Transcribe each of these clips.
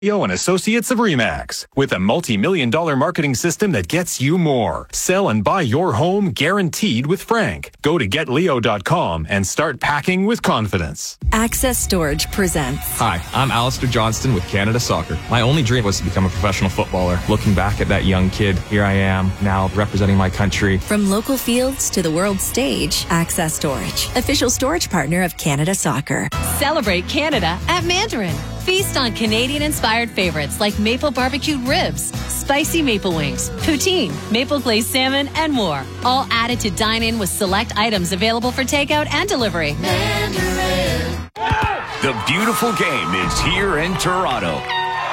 and Associates of RE/MAX with a multi-million-dollar marketing system that gets you more. Sell and buy your home guaranteed with Frank. Go to getleo.com and start packing with confidence. Access Storage presents. Hi, I'm Alistair Johnston with Canada Soccer. My only dream was to become a professional footballer. Looking back at that young kid, here I am now representing my country. From local fields to the world stage, Access Storage, official storage partner of Canada Soccer. Celebrate Canada at Mandarin. Feast on Canadian-inspired favorites like maple barbecued ribs, spicy maple wings, poutine, maple glazed salmon, and more. All added to dine in with select items available for takeout and delivery. Mandarin. The beautiful game is here in Toronto.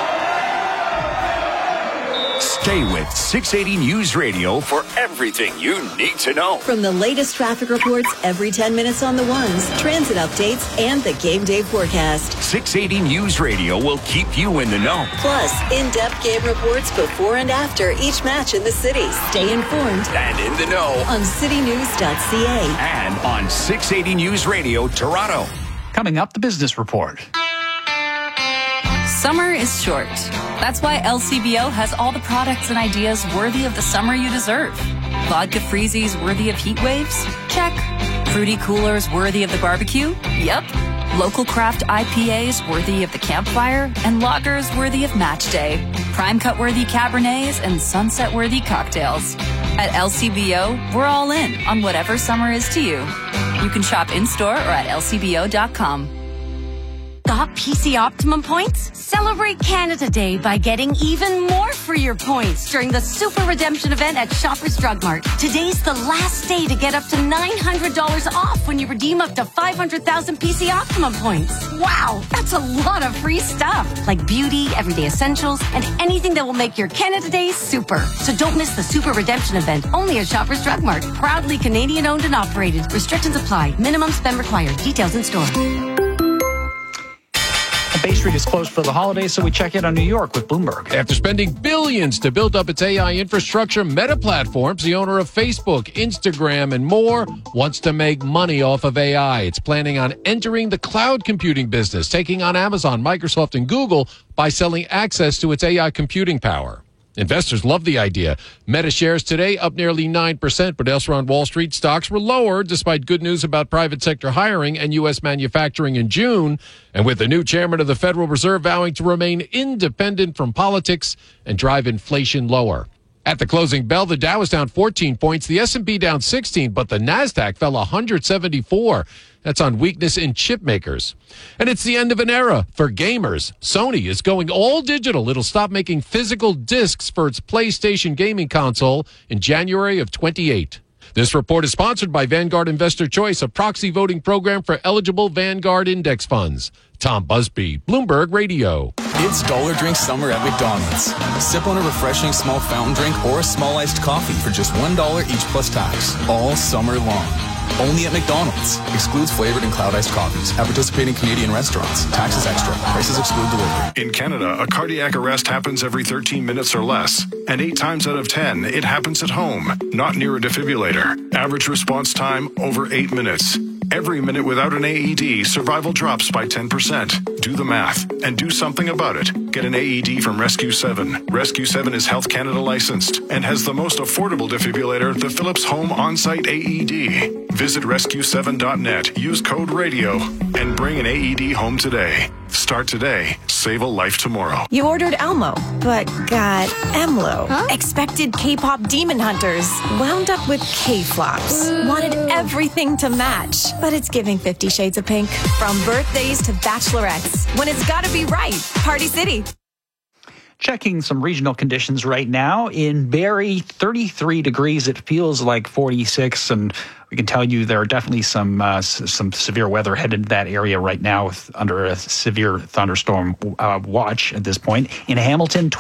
Stay with 680 News Radio for everything you need to know. From the latest traffic reports every 10 minutes on the ones, transit updates, and the game day forecast. 680 News Radio will keep you in the know. Plus, in-depth game reports before and after each match in the city. Stay informed and in the know on citynews.ca and on 680 News Radio Toronto. Coming up, the business report. Summer is short. That's why LCBO has all the products and ideas worthy of the summer you deserve. Vodka freezies worthy of heat waves? Check. Fruity coolers worthy of the barbecue? Yep. Local craft IPAs worthy of the campfire? And lagers worthy of match day. Prime cut worthy Cabernets and sunset worthy cocktails. At LCBO, we're all in on whatever summer is to you. You can shop in-store or at lcbo.com. Got PC Optimum points? Celebrate Canada Day by getting even more for your points during the Super Redemption event at Shoppers Drug Mart. Today's the last day to get up to $900 off when you redeem up to 500,000 PC Optimum points. Wow, that's a lot of free stuff, like beauty, everyday essentials, and anything that will make your Canada Day super. So don't miss the Super Redemption event only at Shoppers Drug Mart. Proudly Canadian owned and operated. Restrictions apply. Minimum spend required. Details in store. Bay Street is closed for the holidays, so we check in on New York with Bloomberg. After spending billions to build up its AI infrastructure, Meta Platforms, the owner of Facebook, Instagram, and more, wants to make money off of AI. It's planning on entering the cloud computing business, taking on Amazon, Microsoft, and Google by selling access to its AI computing power. Investors love the idea. Meta shares today up nearly 9%, but elsewhere on Wall Street, stocks were lower despite good news about private sector hiring and U.S. manufacturing in June. And with the new chairman of the Federal Reserve vowing to remain independent from politics and drive inflation lower. At the closing bell, the Dow was down 14 points, the S&P down 16, but the NASDAQ fell 174. That's on weakness in chip makers. And it's the end of an era for gamers. Sony is going all digital. It'll stop making physical discs for its PlayStation gaming console in January of 28. This report is sponsored by Vanguard Investor Choice, a proxy voting program for eligible Vanguard index funds. Tom Busby, Bloomberg Radio. It's Dollar Drink Summer at McDonald's. Sip on a refreshing small fountain drink or a small iced coffee for just $1 each plus tax, all summer long. Only at McDonald's. Excludes flavored and cloud iced coffees. At participating Canadian restaurants. Taxes extra. Prices exclude delivery. In Canada, a cardiac arrest happens every 13 minutes or less. And 8 times out of 10, it happens at home, not near a defibrillator. Average response time, over 8 minutes. Every minute without an AED, survival drops by 10%. Do the math and do something about it. Get an AED from Rescue 7. Rescue 7 is Health Canada licensed and has the most affordable defibrillator, the Philips Home On-Site AED. Visit rescue7.net, use code RADIO, and bring an AED home today. Start today. Save a life tomorrow. You ordered Elmo, but got Emlo. Huh? Expected K-pop demon hunters. Wound up with K-flops. Wanted everything to match, but it's giving 50 Shades of Pink. From birthdays to bachelorettes. When it's gotta be right. Party City. Checking some regional conditions right now. In Barrie, 33 degrees. It feels like 46, and we can tell you there are definitely some severe weather headed to that area right now under a severe thunderstorm watch at this point. In Hamilton,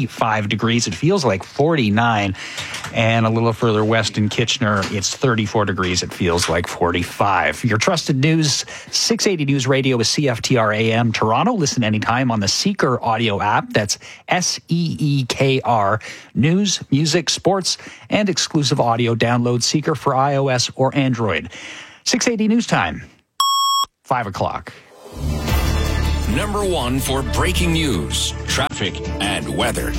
35 degrees. It feels like 49. And a little further west in Kitchener, it's 34 degrees. It feels like 45. Your trusted news, 680 News Radio is CFTR AM Toronto. Listen anytime on the Seeker audio app. That's SEEKR. News, music, sports, and exclusive audio. Download Seeker for iOS or Android. 680 News Time, 5 o'clock. #1 for breaking news, traffic, and weather.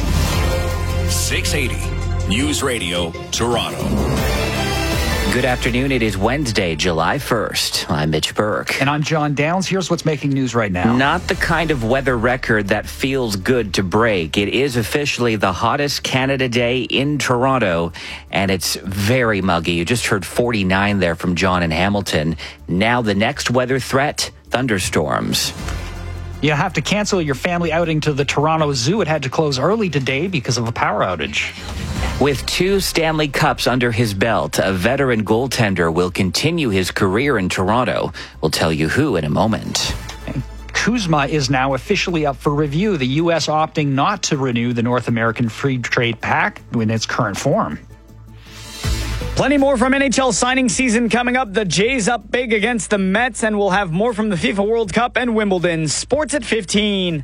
680 News Radio, Toronto. Good afternoon. It is Wednesday, July 1st. I'm Mitch Burke. And I'm John Downs. Here's what's making news right now. Not the kind of weather record that feels good to break. It is officially the hottest Canada Day in Toronto, and it's very muggy. You just heard 49 there from John in Hamilton. Now the next weather threat, thunderstorms. You have to cancel your family outing to the Toronto Zoo. It had to close early today because of a power outage. With 2 Stanley Cups under his belt, a veteran goaltender will continue his career in Toronto. We'll tell you who in a moment. Kuzma is now officially up for review, the U.S. opting not to renew the North American Free Trade Pact in its current form. Plenty more from NHL signing season coming up. The Jays up big against the Mets, and we'll have more from the FIFA World Cup and Wimbledon. Sports at 15.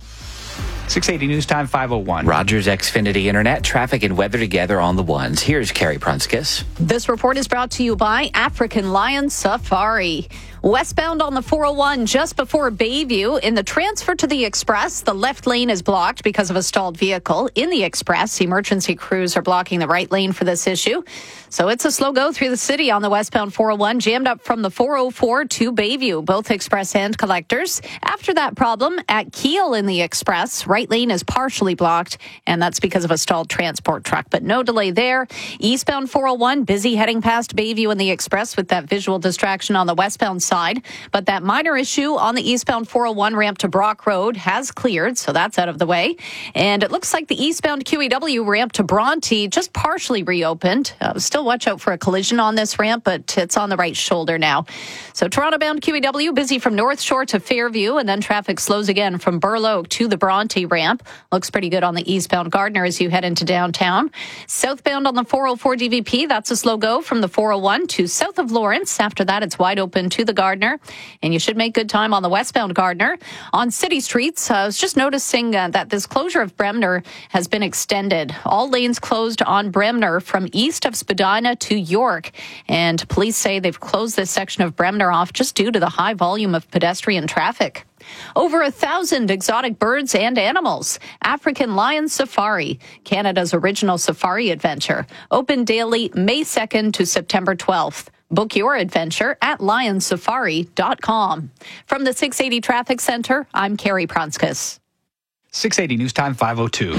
680 News Time, 5:01. Rogers Xfinity Internet, traffic and weather together on the ones. Here's Carrie Prunskis. This report is brought to you by African Lion Safari. Westbound on the 401 just before Bayview. In the transfer to the Express, the left lane is blocked because of a stalled vehicle. In the Express, emergency crews are blocking the right lane for this issue. So it's a slow go through the city on the westbound 401, jammed up from the 404 to Bayview, both express and collectors. After that problem, at Kiel in the Express, right lane is partially blocked, and that's because of a stalled transport truck, but no delay there. Eastbound 401, busy heading past Bayview in the Express with that visual distraction on the westbound side. But that minor issue on the eastbound 401 ramp to Brock Road has cleared, so that's out of the way. And it looks like the eastbound QEW ramp to Bronte just partially reopened. Still watch out for a collision on this ramp, but it's on the right shoulder now. So Toronto-bound QEW busy from North Shore to Fairview, and then traffic slows again from Burloak to the Bronte ramp. Looks pretty good on the eastbound Gardner as you head into downtown. Southbound on the 404 DVP, that's a slow go from the 401 to south of Lawrence. After that, it's wide open to the Gardner, and you should make good time on the westbound Gardner. On city streets, I was just noticing that this closure of Bremner has been extended. All lanes closed on Bremner from east of Spadina to York, and police say they've closed this section of Bremner off just due to the high volume of pedestrian traffic. Over 1,000 exotic birds and animals. African Lion Safari, Canada's original safari adventure. Open daily May 2nd to September 12th. Book your adventure at lionsafari.com. From the 680 Traffic Center, I'm Carrie Prunskis. 680 News Time, 5:02.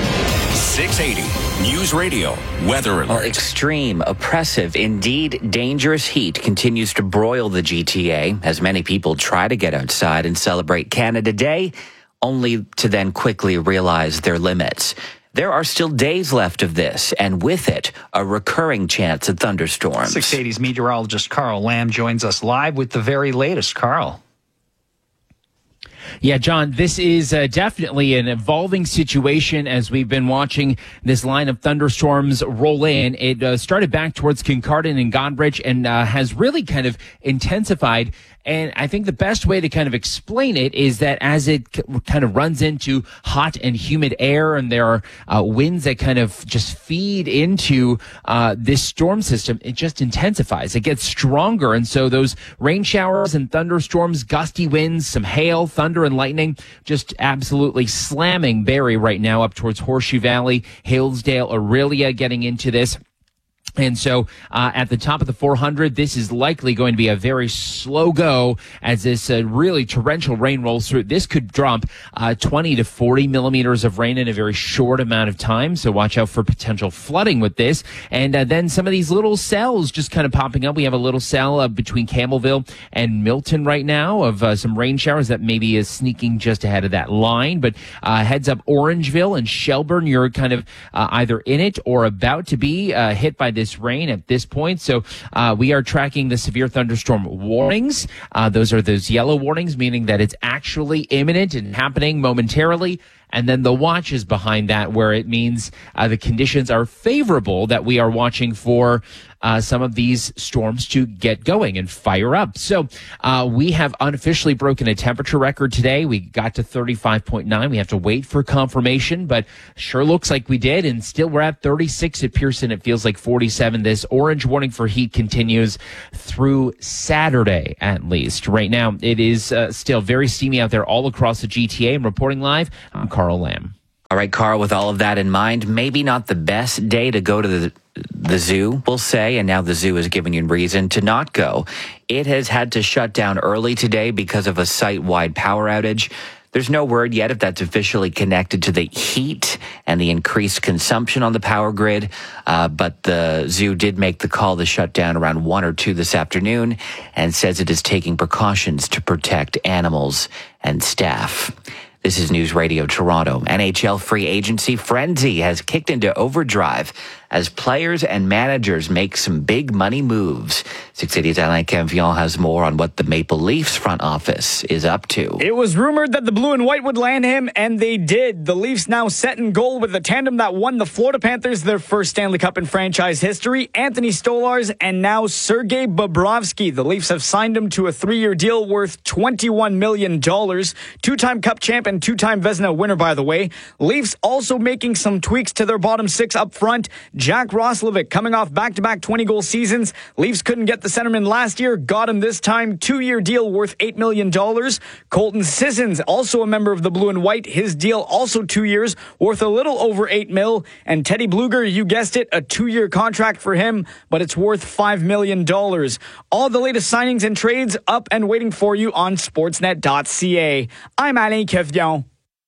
680 News Radio, weather alert. Well, extreme, oppressive, indeed dangerous heat continues to broil the GTA as many people try to get outside and celebrate Canada Day, only to then quickly realize their limits. There are still days left of this, and with it, a recurring chance of thunderstorms. 680's meteorologist Carl Lamb joins us live with the very latest. Carl. Yeah, John, this is definitely an evolving situation as we've been watching this line of thunderstorms roll in. It started back towards Kincardine and Godbridge and has really kind of intensified. And I think the best way to kind of explain it is that as it kind of runs into hot and humid air, and there are winds that kind of just feed into this storm system, it just intensifies. It gets stronger. And so those rain showers and thunderstorms, gusty winds, some hail, thunder, and lightning, just absolutely slamming Barrie right now up towards Horseshoe Valley, Hillsdale, Aurelia getting into this. And so at the top of the 400, this is likely going to be a very slow go as this really torrential rain rolls through. This could drop 20 to 40 millimeters of rain in a very short amount of time. So watch out for potential flooding with this. And then some of these little cells just kind of popping up. We have a little cell between Campbellville and Milton right now of some rain showers that maybe is sneaking just ahead of that line. But heads up Orangeville and Shelburne, you're kind of either in it or about to be hit by this rain at this point. So we are tracking the severe thunderstorm warnings. Those are those yellow warnings, meaning that it's actually imminent and happening momentarily. And then the watch is behind that, where it means the conditions are favorable, that we are watching for some of these storms to get going and fire up. So we have unofficially broken a temperature record today. We got to 35.9. We have to wait for confirmation, but sure looks like we did. And still we're at 36 at Pearson. It feels like 47. This orange warning for heat continues through Saturday, at least. Right now, it is still very steamy out there all across the GTA. And reporting live, I'm Carl Lamb. All right, Carl, with all of that in mind, maybe not the best day to go to the zoo, we'll say, and now the zoo has given you reason to not go. It has had to shut down early today because of a site-wide power outage. There's no word yet if that's officially connected to the heat and the increased consumption on the power grid, but the zoo did make the call to shut down around 1 or 2 this afternoon and says it is taking precautions to protect animals and staff. This is News Radio Toronto. NHL free agency frenzy has kicked into overdrive as players and managers make some big money moves. 680's Alain Campion has more on what the Maple Leafs front office is up to. It was rumored that the Blue and White would land him, and they did. The Leafs now set in goal with the tandem that won the Florida Panthers their first Stanley Cup in franchise history, Anthony Stolarz and now Sergei Bobrovsky. The Leafs have signed him to a 3-year deal worth $21 million. Two-time Cup champ and two-time Vezina winner, by the way. Leafs also making some tweaks to their bottom six up front. Jack Roslovic coming off back-to-back 20-goal seasons. Leafs couldn't get the centerman last year. Got him this time. 2-year deal worth $8 million. Colton Sissons, also a member of the Blue and White. His deal also 2 years, worth a little over $8 million. And Teddy Bluger, you guessed it, a 2-year contract for him, but it's worth $5 million. All the latest signings and trades up and waiting for you on Sportsnet.ca. I'm Alain Kevion.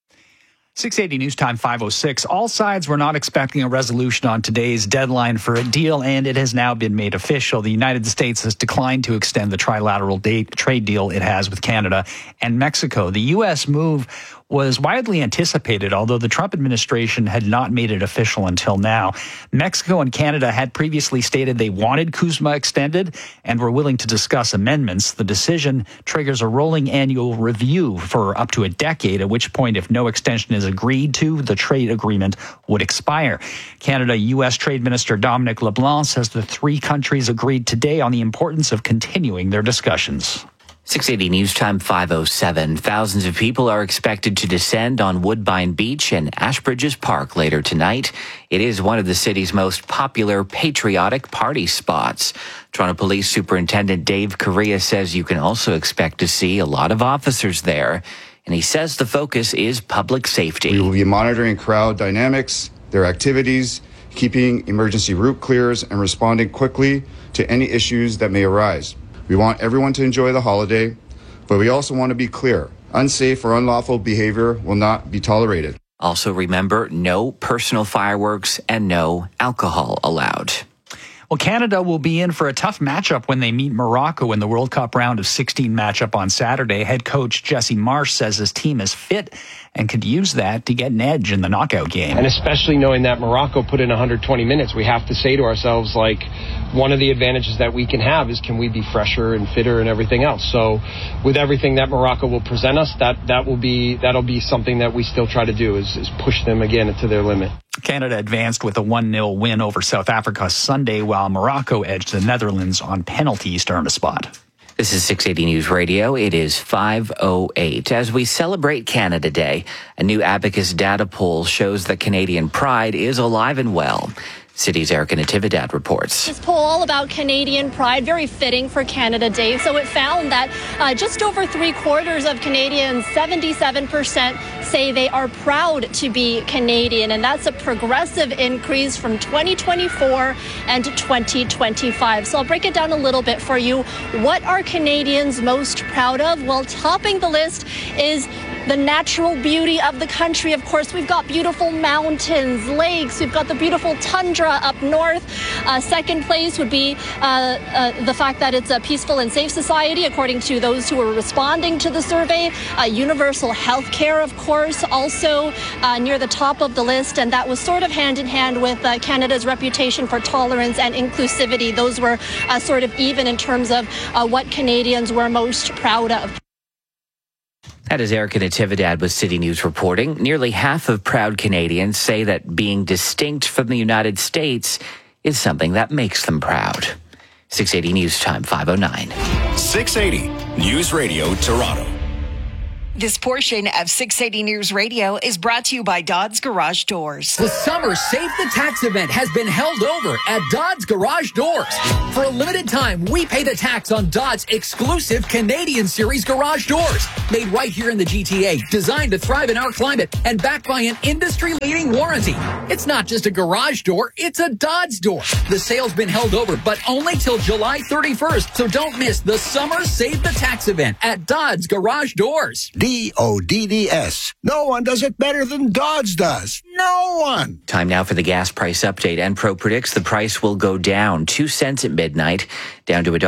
680 News Time 5:06. All sides were not expecting a resolution on today's deadline for a deal, and it has now been made official. The United States has declined to extend the trilateral trade deal it has with Canada and Mexico. The U.S. move was widely anticipated, although the Trump administration had not made it official until now. Mexico and Canada had previously stated they wanted CUSMA extended and were willing to discuss amendments. The decision triggers a rolling annual review for up to a decade, at which point, if no extension is agreed to, the trade agreement would expire. Canada-U.S. Trade Minister Dominic LeBlanc says the three countries agreed today on the importance of continuing their discussions. 680 News Time 5:07. Thousands of people are expected to descend on Woodbine Beach and Ashbridges Park later tonight. It is one of the city's most popular patriotic party spots. Toronto Police Superintendent Dave Correa says you can also expect to see a lot of officers there. And he says the focus is public safety. We will be monitoring crowd dynamics, their activities, keeping emergency route clears, and responding quickly to any issues that may arise. We want everyone to enjoy the holiday, but we also want to be clear. Unsafe or unlawful behavior will not be tolerated. Also remember, no personal fireworks and no alcohol allowed. Well, Canada will be in for a tough matchup when they meet Morocco in the World Cup round of 16 matchup on Saturday. Head coach Jesse Marsh says his team is fit and could use that to get an edge in the knockout game. And especially knowing that Morocco put in 120 minutes, we have to say to ourselves, like, one of the advantages that we can have is can we be fresher and fitter and everything else. So with everything that Morocco will present us, that'll be something that we still try to do is push them again to their limit. Canada advanced with a 1-0 win over South Africa Sunday, while Morocco edged the Netherlands on penalties to earn a spot. This is 680 News Radio. It is 5:08. As we celebrate Canada Day, a new Abacus data poll shows that Canadian pride is alive and well. City's Erica Natividad reports. This poll all about Canadian pride, very fitting for Canada Day. So it found that just over 3/4 of Canadians, 77%, say they are proud to be Canadian. And that's a progressive increase from 2024 and 2025. So I'll break it down a little bit for you. What are Canadians most proud of? Well, topping the list is the natural beauty of the country. Of course, we've got beautiful mountains, lakes, we've got the beautiful tundra up north. Second place would be the fact that it's a peaceful and safe society, according to those who are responding to the survey. Universal health care, of course, also near the top of the list, and that was sort of hand in hand with Canada's reputation for tolerance and inclusivity. Those were sort of even in terms of what Canadians were most proud of. That is Erica Natividad with City News reporting. Nearly half of proud Canadians say that being distinct from the United States is something that makes them proud. 680 News Time, 5:09. 680 News Radio Toronto. This portion of 680 News Radio is brought to you by Dodds Garage Doors. The Summer Save the Tax event has been held over at Dodds Garage Doors. For a limited time, we pay the tax on Dodds' exclusive Canadian Series garage doors. Made right here in the GTA, designed to thrive in our climate, and backed by an industry-leading warranty. It's not just a garage door, it's a Dodds door. The sale's been held over, but only till July 31st, so don't miss the Summer Save the Tax event at Dodds Garage Doors. DODDS. No one does it better than Dodds does. No one. Time now for the gas price update. Enpro predicts the price will go down 2 cents at midnight, down to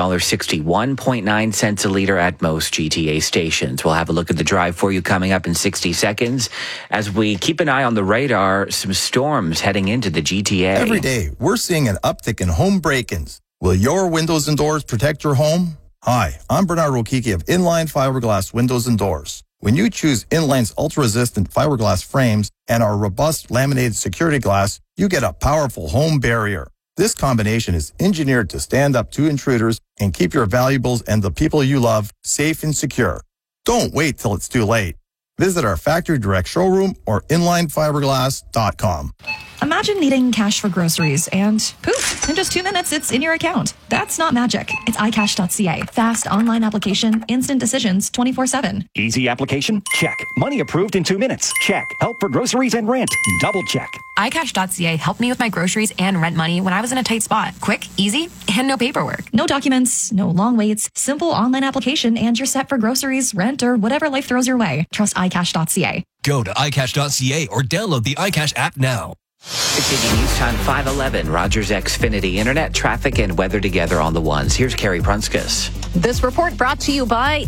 $1.61.9 cents a liter at most GTA stations. We'll have a look at the drive for you coming up in 60 seconds. As we keep an eye on the radar, some storms heading into the GTA. Every day, we're seeing an uptick in home break-ins. Will your windows and doors protect your home? Hi, I'm Bernard Rokiki of Inline Fiberglass Windows and Doors. When you choose Inline's ultra-resistant fiberglass frames and our robust laminated security glass, you get a powerful home barrier. This combination is engineered to stand up to intruders and keep your valuables and the people you love safe and secure. Don't wait till it's too late. Visit our factory direct showroom or inlinefiberglass.com. Imagine needing cash for groceries and poof, in just 2 minutes, it's in your account. That's not magic. It's iCash.ca. Fast online application, instant decisions, 24/7. Easy application? Check. Money approved in 2 minutes? Check. Help for groceries and rent? Double check. iCash.ca helped me with my groceries and rent money when I was in a tight spot. Quick, easy, and no paperwork. No documents, no long waits, simple online application, and you're set for groceries, rent, or whatever life throws your way. Trust iCash.ca. Go to iCash.ca or download the iCash app now. 680 News Time, 5:11. Rogers Xfinity Internet, traffic, and weather together on the ones. Here's Carrie Prunskis. This report brought to you by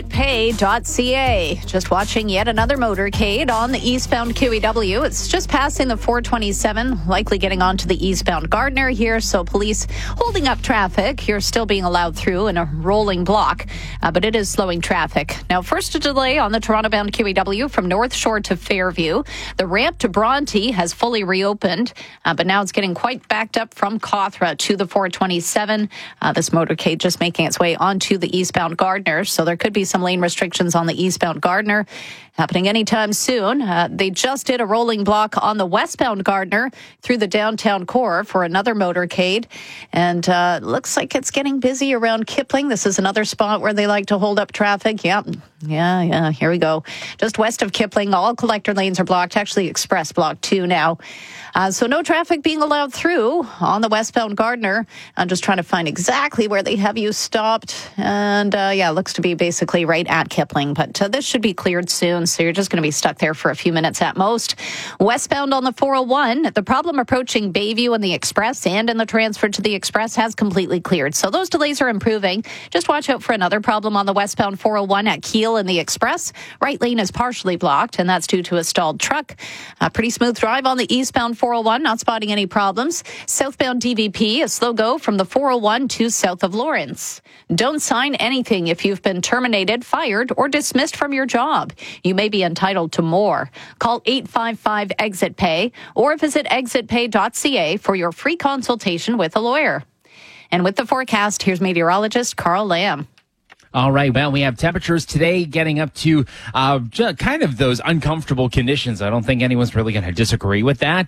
ExitPay.ca. Just watching yet another motorcade on the eastbound QEW. It's just passing the 427, likely getting onto the eastbound Gardner here. So police holding up traffic. You're still being allowed through in a rolling block, but it is slowing traffic. Now, first a delay on the Toronto-bound QEW from North Shore to Fairview. The ramp to Bronte has fully reopened, but now it's getting quite backed up from Cawthra to the 427. This motorcade just making its way onto the eastbound Gardner, so there could be some lane restrictions on the eastbound Gardner happening anytime soon. They just did a rolling block on the westbound Gardner through the downtown core for another motorcade, and looks like it's getting busy around Kipling. This is another spot where they like to hold up traffic. Yeah, here we go. Just west of Kipling, all collector lanes are blocked, actually express blocked too now. So no traffic being allowed through on the westbound Gardner. I'm just trying to find exactly where they have you stopped. And looks to be basically right at Kipling. But this should be cleared soon. So you're just going to be stuck there for a few minutes at most. Westbound on the 401, the problem approaching Bayview and the Express and in the transfer to the Express has completely cleared. So those delays are improving. Just watch out for another problem on the westbound 401 at Keele and the Express. Right lane is partially blocked, and that's due to a stalled truck. A pretty smooth drive on the eastbound 401, not spotting any problems. Southbound DVP, a slow go from the 401 to south of Lawrence. Don't sign anything if you've been terminated, fired, or dismissed from your job. You may be entitled to more. Call 855-EXIT-PAY or visit exitpay.ca for your free consultation with a lawyer. And with the forecast, here's meteorologist Carl Lamb. All right. Well, we have temperatures today getting up to kind of those uncomfortable conditions. I don't think anyone's really going to disagree with that.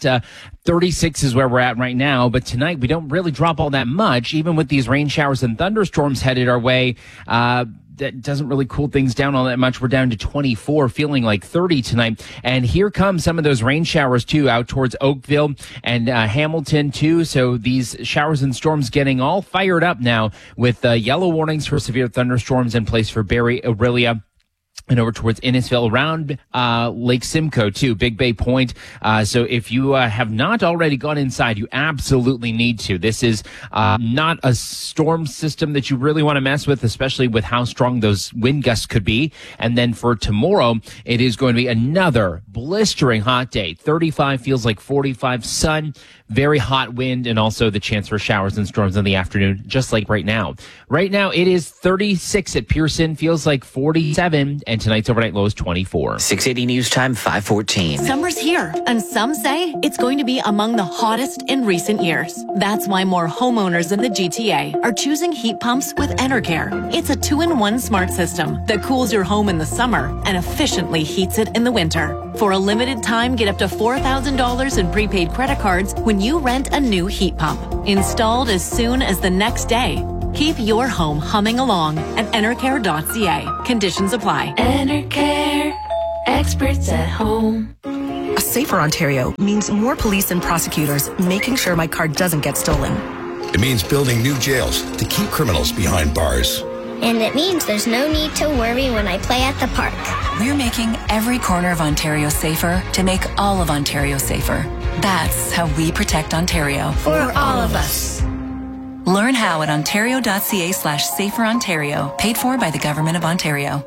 36 is where we're at right now. But tonight, we don't really drop all that much, even with these rain showers and thunderstorms headed our way. That doesn't really cool things down all that much. We're down to 24, feeling like 30 tonight. And here come some of those rain showers, too, out towards Oakville and Hamilton, too. So these showers and storms getting all fired up now with yellow warnings for severe thunderstorms in place for Barrie, Orillia, and over towards Innisfil, around Lake Simcoe, too, Big Bay Point. So if you have not already gone inside, you absolutely need to. This is not a storm system that you really want to mess with, especially with how strong those wind gusts could be. And then for tomorrow, it is going to be another blistering hot day. 35 feels like 45, sun very hot wind and also the chance for showers and storms in the afternoon, just like right now. Right now, it is 36 at Pearson, feels like 47, and tonight's overnight low is 24. 680 News Time, 5:14. Summer's here, and some say it's going to be among the hottest in recent years. That's why more homeowners in the GTA are choosing heat pumps with Enercare. It's a 2-in-1 smart system that cools your home in the summer and efficiently heats it in the winter. For a limited time, get up to $4,000 in prepaid credit cards when you rent a new heat pump. Installed as soon as the next day. Keep your home humming along at Enercare.ca. Conditions apply. Enercare, experts at home. A safer Ontario means more police and prosecutors making sure my car doesn't get stolen. It means building new jails to keep criminals behind bars. And it means there's no need to worry when I play at the park. We're making every corner of Ontario safer to make all of Ontario safer. That's how we protect Ontario. For all of us. Learn how at ontario.ca/saferontario. Paid for by the Government of Ontario.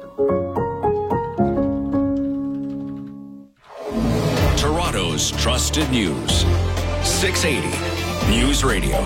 Toronto's trusted news. 680 News Radio.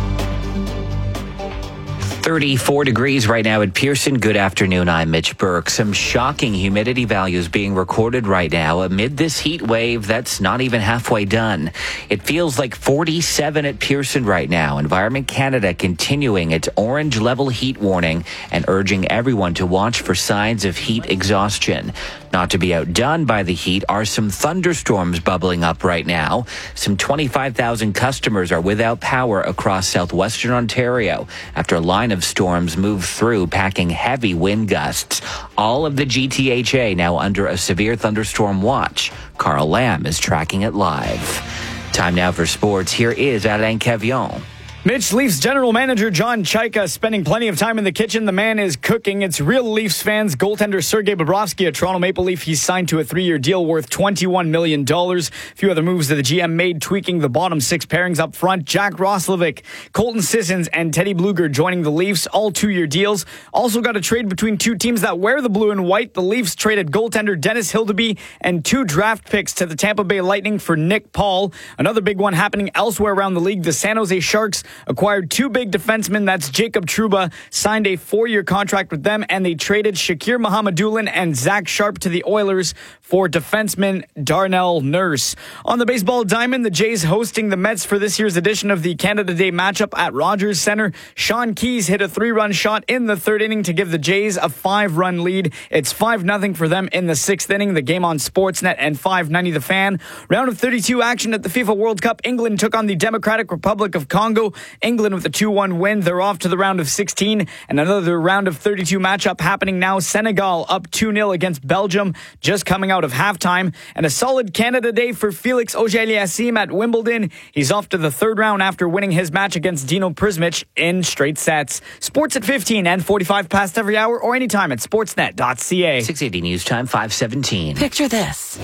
34 degrees right now at Pearson. Good afternoon. I'm Mitch Burke. Some shocking humidity values being recorded right now amid this heat wave that's not even halfway done. It feels like 47 at Pearson right now. Environment Canada continuing its orange level heat warning and urging everyone to watch for signs of heat exhaustion. Not to be outdone by the heat are some thunderstorms bubbling up right now. Some 25,000 customers are without power across southwestern Ontario after a line of storms moved through, packing heavy wind gusts. All of the GTHA now under a severe thunderstorm watch. Carl Lamb is tracking it live. Time now for sports. Here is Alain Cavion. Mitch, Leafs general manager John Chaika spending plenty of time in the kitchen. The man is cooking. It's real Leafs fans. Goaltender Sergei Bobrovsky, a Toronto Maple Leaf, he's signed to a 3-year deal worth $21 million. A few other moves that the GM made, tweaking the bottom 6 pairings up front. Jack Roslovic, Colton Sissons, and Teddy Bluger joining the Leafs, all 2-year deals. Also got a trade between two teams that wear the blue and white. The Leafs traded goaltender Dennis Hildeby and 2 draft picks to the Tampa Bay Lightning for Nick Paul. Another big one happening elsewhere around the league. The San Jose Sharks acquired 2 big defensemen. That's Jacob Trouba, signed a 4-year contract with them, and they traded Shakir Mohamadulin and Zach Sharp to the Oilers for defenseman Darnell Nurse. On the baseball diamond, the Jays hosting the Mets for this year's edition of the Canada Day matchup at Rogers Center. Sean Keyes hit a 3-run shot in the 3rd inning to give the Jays a 5-run lead. It's 5-0 for them in the 6th inning. The game on Sportsnet and 590 The Fan. Round of 32 action at the FIFA World Cup. England took on the Democratic Republic of Congo. England with a 2-1 win. They're off to the round of 16. And another round of 32 matchup happening now. Senegal up 2-0 against Belgium, just coming out of halftime. And a solid Canada Day for Felix Auger-Aliassime at Wimbledon. He's off to the 3rd round after winning his match against Dino Prismic in straight sets. Sports at 15 and 45 past every hour or anytime at sportsnet.ca. 680 News Time, 5:17. Picture this.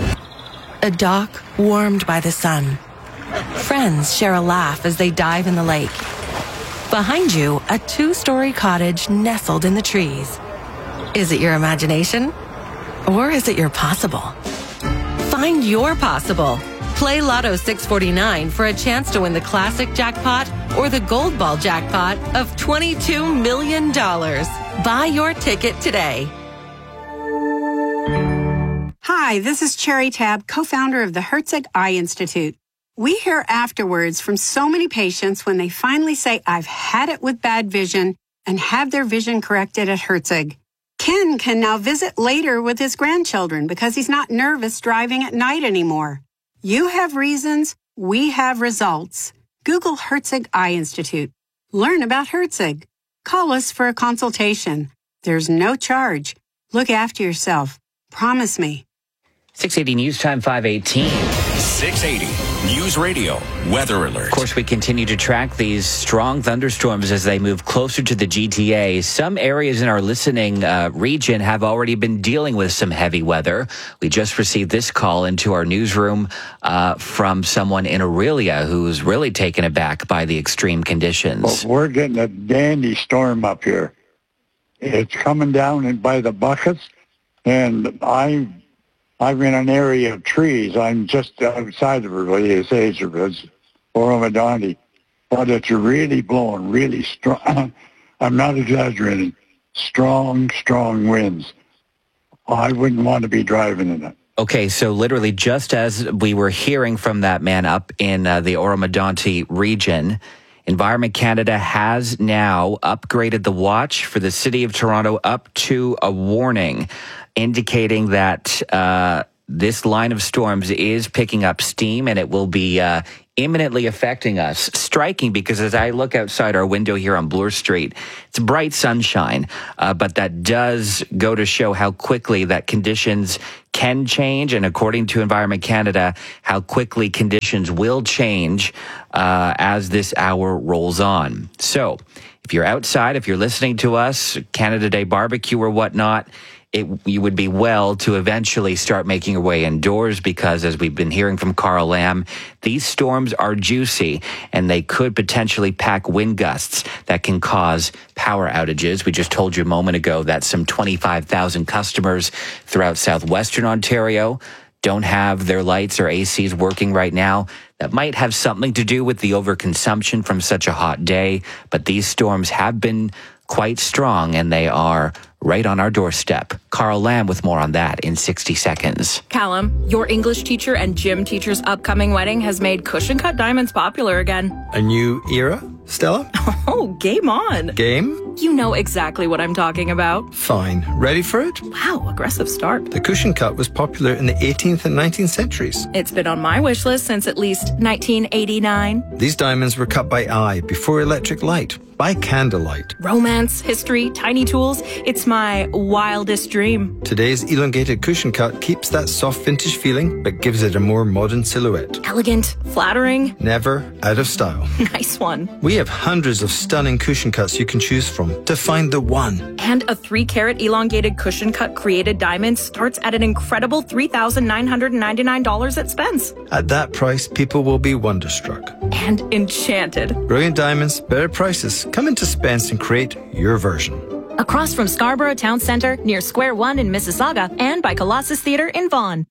A dock warmed by the sun. Friends share a laugh as they dive in the lake. Behind you, a 2-story cottage nestled in the trees. Is it your imagination? Or is it your possible? Find your possible. Play Lotto 649 for a chance to win the classic jackpot or the gold ball jackpot of $22 million. Buy your ticket today. Hi, this is Cherry Tab, co-founder of the Herzig Eye Institute. We hear afterwards from so many patients when they finally say, I've had it with bad vision, and have their vision corrected at Herzig. Ken can now visit later with his grandchildren because he's not nervous driving at night anymore. You have reasons, we have results. Google Herzig Eye Institute. Learn about Herzig. Call us for a consultation. There's no charge. Look after yourself. Promise me. 680 News Time, 5:18. 680 News Radio Weather Alert. Of course, we continue to track these strong thunderstorms as they move closer to the GTA. Some areas in our listening region have already been dealing with some heavy weather. We just received this call into our newsroom from someone in Aurelia who's really taken aback by the extreme conditions. Well, we're getting a dandy storm up here. It's coming down by the buckets, and I'm in an area of trees. I'm just outside of Aurelia, Oromadonti. But it's really blowing really strong. I'm not exaggerating. Strong, strong winds. I wouldn't want to be driving in it. Okay, so literally just as we were hearing from that man up in the Oromadonti region, Environment Canada has now upgraded the watch for the City of Toronto up to a warning, indicating that this line of storms is picking up steam and it will be imminently affecting us. Striking, because as I look outside our window here on Bloor Street, it's bright sunshine, but that does go to show how quickly that conditions can change, and according to Environment Canada, how quickly conditions will change as this hour rolls on. So if you're outside, if you're listening to us, Canada Day barbecue or whatnot, you would be well to eventually start making your way indoors, because as we've been hearing from Carl Lamb, these storms are juicy and they could potentially pack wind gusts that can cause power outages. We just told you a moment ago that some 25,000 customers throughout southwestern Ontario don't have their lights or ACs working right now. That might have something to do with the overconsumption from such a hot day, but these storms have been quite strong and they are right on our doorstep. Carl Lamb with more on that in 60 seconds. Callum, your English teacher and gym teacher's upcoming wedding has made cushion cut diamonds popular again. A new era, Stella? Oh, game on. Game? You know exactly what I'm talking about. Fine. Ready for it? Wow, aggressive start. The cushion cut was popular in the 18th and 19th centuries. It's been on my wish list since at least 1989. These diamonds were cut by eye before electric light, by candlelight. Romance, history, tiny tools. It's my wildest dream. Today's elongated cushion cut keeps that soft vintage feeling, but gives it a more modern silhouette. Elegant, flattering. Never out of style. Nice one. We have hundreds of stunning cushion cuts you can choose from to find the one. And a 3-carat elongated cushion cut created diamond starts at an incredible $3,999 at Spence. At that price, people will be wonderstruck. And enchanted. Brilliant diamonds, better prices. Come into Spence and create your version. Across from Scarborough Town Centre, near Square One in Mississauga, and by Colossus Theatre in Vaughan.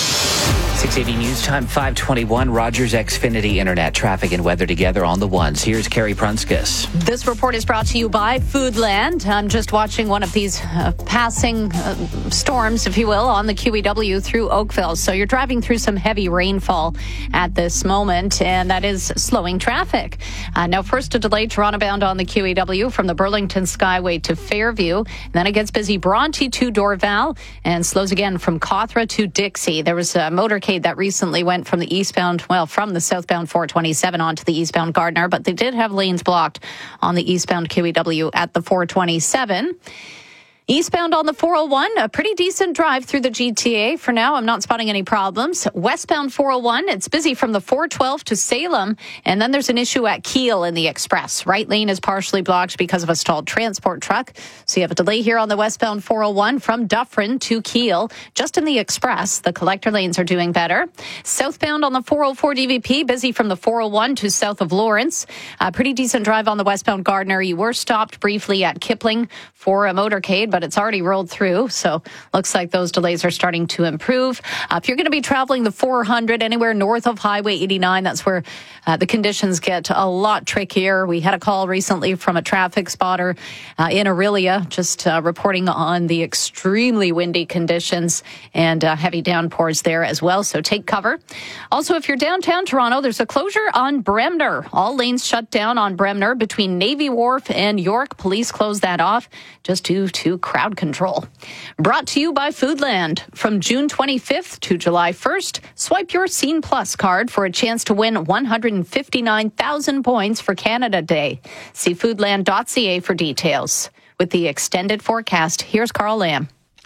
680 News Time, 521. Rogers Xfinity Internet. Traffic and weather together on the ones. Here's Carrie Prunskis. This report is brought to you by Foodland. I'm just watching one of these passing storms, if you will, on the QEW through Oakville. So you're driving through some heavy rainfall at this moment, and that is slowing traffic. Now, first a delay Toronto bound on the QEW from the Burlington Skyway to Fairview. And then it gets busy Bronte to Dorval and slows again from Cawthra to Dixie. There was a motorcade that recently went from the from the southbound 427 onto the eastbound Gardner, but they did have lanes blocked on the eastbound QEW at the 427. Eastbound on the 401, a pretty decent drive through the GTA. For now, I'm not spotting any problems. Westbound 401, it's busy from the 412 to Salem. And then there's an issue at Keele in the Express. Right lane is partially blocked because of a stalled transport truck. So you have a delay here on the westbound 401 from Dufferin to Keele. Just in the Express, the collector lanes are doing better. Southbound on the 404 DVP, busy from the 401 to south of Lawrence. A pretty decent drive on the westbound Gardner. You were stopped briefly at Kipling for a motorcade, but it's already rolled through, so looks like those delays are starting to improve. If you're going to be traveling the 400 anywhere north of Highway 89, that's where the conditions get a lot trickier. We had a call recently from a traffic spotter in Aurelia, just reporting on the extremely windy conditions and heavy downpours there as well, so take cover. Also, if you're downtown Toronto, there's a closure on Bremner. All lanes shut down on Bremner between Navy Wharf and York. Police closed that off just due to crowd control. Brought to you by Foodland. From June 25th to July 1st, swipe your Scene Plus card for a chance to win 159,000 points for Canada Day. See foodland.ca for details. With the extended forecast, here's Carl Lamb.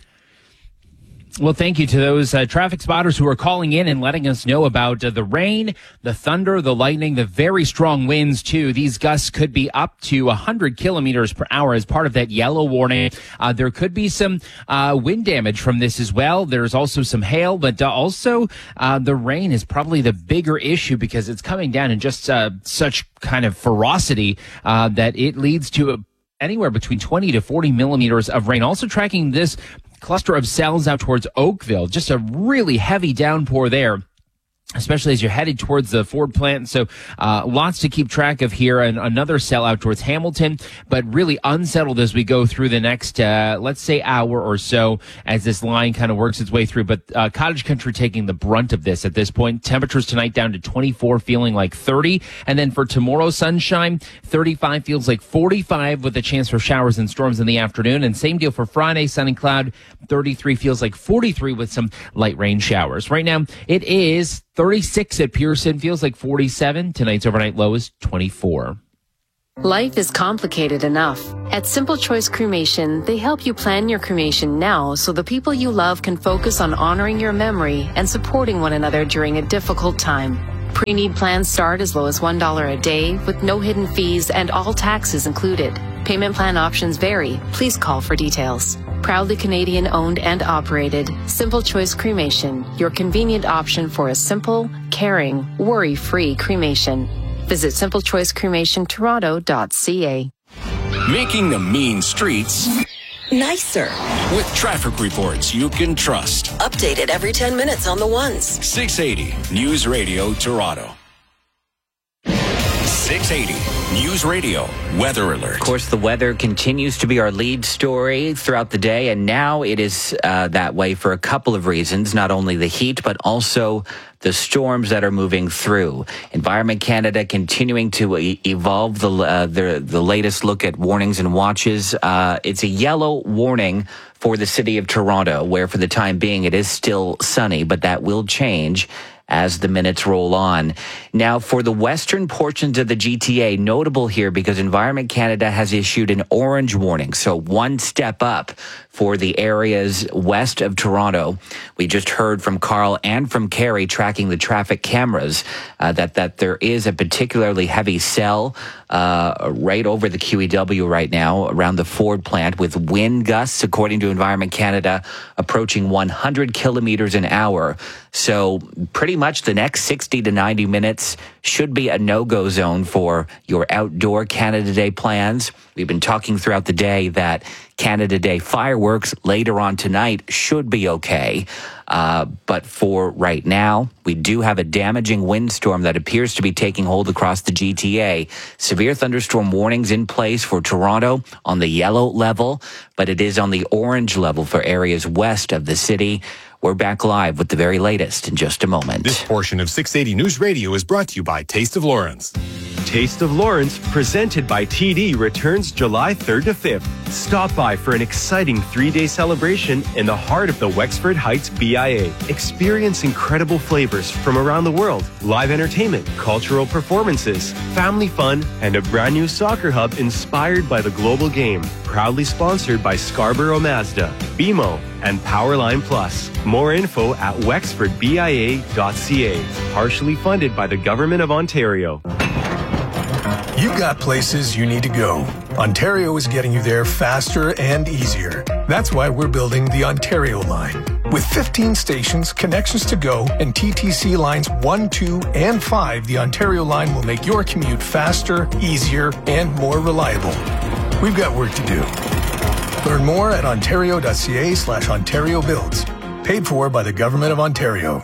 Well, thank you to those traffic spotters who are calling in and letting us know about the rain, the thunder, the lightning, the very strong winds, too. These gusts could be up to 100 kilometers per hour as part of that yellow warning. There could be some wind damage from this as well. There's also some hail, but also the rain is probably the bigger issue because it's coming down in just such kind of ferocity that it leads to anywhere between 20 to 40 millimeters of rain. Also tracking this cluster of cells out towards Oakville. Just a really heavy downpour there. especially as you're headed towards the Ford plant. So lots to keep track of here, and another sellout towards Hamilton, but really unsettled as we go through the next, let's say, hour or so as this line kind of works its way through. But Cottage Country taking the brunt of this at this point. Temperatures tonight down to 24, feeling like 30. And then for tomorrow, sunshine, 35 feels like 45 with a chance for showers and storms in the afternoon. And same deal for Friday, sun and cloud, 33 feels like 43 with some light rain showers. Right now, it is 36 at Pearson, feels like 47. Tonight's overnight low is 24. Life is complicated enough. At Simple Choice Cremation, they help you plan your cremation now so the people you love can focus on honoring your memory and supporting one another during a difficult time. Pre-need plans start as low as $1 a day with no hidden fees and all taxes included. Payment plan options vary. Please call for details. Proudly Canadian owned and operated, Simple Choice Cremation, your convenient option for a simple, caring, worry-free cremation. Visit simplechoicecremationtoronto.ca. Making the mean streets nicer with traffic reports you can trust. Updated every 10 minutes on the ones. 680 News Radio Toronto. 680 News Radio Weather Alert. Of course, the weather continues to be our lead story throughout the day, and now it is that way for a couple of reasons. Not only the heat, but also the storms that are moving through. Environment Canada continuing to evolve the latest look at warnings and watches. It's a yellow warning for the city of Toronto, where for the time being it is still sunny, but that will change as the minutes roll on. Now, for the western portions of the GTA, notable here because Environment Canada has issued an orange warning, so one step up for the areas west of Toronto. We just heard from Carl and from Carrie tracking the traffic cameras that there is a particularly heavy cell right over the QEW right now around the Ford plant with wind gusts, according to Environment Canada, approaching 100 kilometers an hour. So pretty much the next 60 to 90 minutes should be a no-go zone for your outdoor Canada Day plans. We've been talking throughout the day that Canada Day fireworks later on tonight should be okay. But for right now, we do have a damaging windstorm that appears to be taking hold across the GTA. Severe thunderstorm warnings in place for Toronto on the yellow level, but it is on the orange level for areas west of the city. We're back live with the very latest in just a moment. This portion of 680 News Radio is brought to you by Taste of Lawrence. Taste of Lawrence, presented by TD, returns July 3rd to 5th. Stop by for an exciting 3-day celebration in the heart of the Wexford Heights BIA. Experience incredible flavors from around the world, live entertainment, cultural performances, family fun, and a brand new soccer hub inspired by the global game. Proudly sponsored by Scarborough Mazda, BMO, and Powerline Plus. More info at wexfordbia.ca. Partially funded by the Government of Ontario. You've got places you need to go. Ontario is getting you there faster and easier. That's why we're building the Ontario line. With 15 stations, connections to go, and TTC lines 1, 2, and 5, the Ontario line will make your commute faster, easier, and more reliable. We've got work to do. Learn more at ontario.ca/Ontario Builds. Paid for by the Government of Ontario.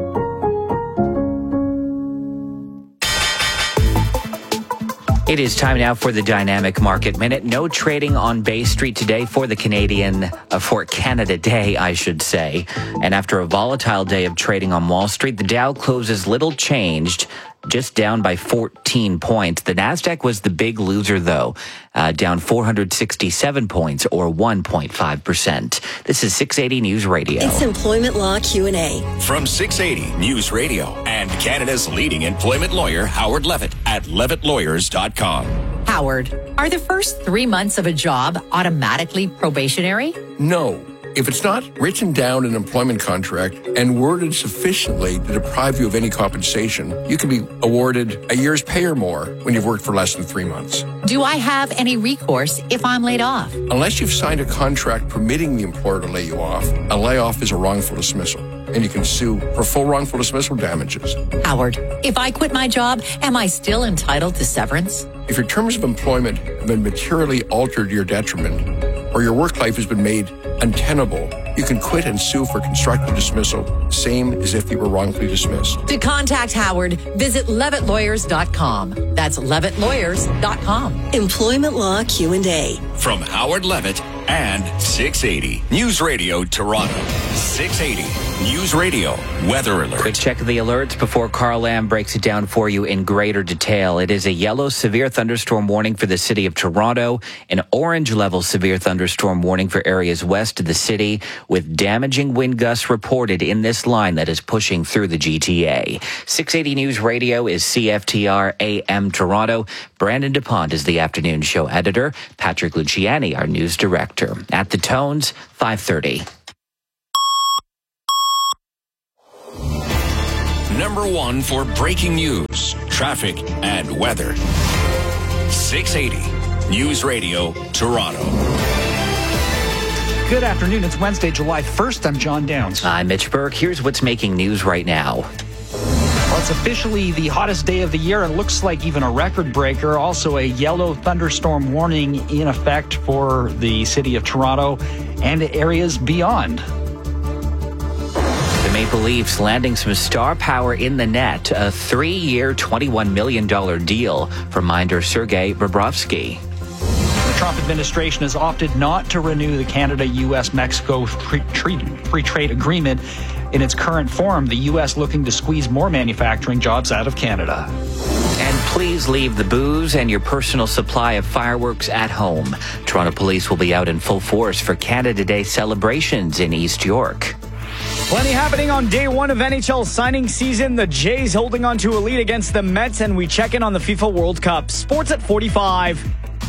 It is time now for the Dynamic Market Minute. No trading on Bay Street today for the for Canada Day, I should say. And after a volatile day of trading on Wall Street, the Dow closes little changed, just down by 14 points. The Nasdaq was the big loser, though, down 467 points, or 1.5%. This is 680 News Radio. It's Employment Law Q&A. From 680 News Radio and Canada's leading employment lawyer, Howard Levitt, at levittlawyers.com. Howard, are the first 3 months of a job automatically probationary? No. If it's not written down in an employment contract and worded sufficiently to deprive you of any compensation, you can be awarded a year's pay or more when you've worked for less than 3 months. Do I have any recourse if I'm laid off? Unless you've signed a contract permitting the employer to lay you off, a layoff is a wrongful dismissal, and you can sue for full wrongful dismissal damages. Howard, if I quit my job, am I still entitled to severance? If your terms of employment have been materially altered to your detriment, or your work life has been made untenable, you can quit and sue for constructive dismissal, same as if you were wrongfully dismissed. To contact Howard, visit levittlawyers.com. That's levittlawyers.com. Employment Law Q&A. From Howard Levitt and 680 News Radio Toronto. 680 News Radio Weather Alert. Quick check of the alerts before Carl Lamb breaks it down for you in greater detail. It is a yellow severe thunderstorm warning for the city of Toronto, an orange level severe thunderstorm warning for areas west of the city, with damaging wind gusts reported in this line that is pushing through the GTA. 680 News Radio is CFTR AM Toronto. Brandon DuPont is the afternoon show editor. Patrick Luciani, our news director. At the Tones, 5:30. Number one for breaking news, traffic, and weather. 680 News Radio Toronto. Good afternoon. It's Wednesday, July 1st. I'm John Downs. I'm Mitch Burke. Here's what's making news right now. Well, it's officially the hottest day of the year and looks like even a record breaker. Also, a yellow thunderstorm warning in effect for the city of Toronto and areas beyond. The Maple Leafs landing some star power in the net, a 3-year, $21 million deal for minder Sergei Bobrovsky. The Trump administration has opted not to renew the Canada-U.S.-Mexico free trade agreement in its current form, the U.S. looking to squeeze more manufacturing jobs out of Canada. And please leave the booze and your personal supply of fireworks at home. Toronto police will be out in full force for Canada Day celebrations in East York. Plenty happening on day one of NHL signing season. The Jays holding on to a lead against the Mets, and we check in on the FIFA World Cup. Sports at 45.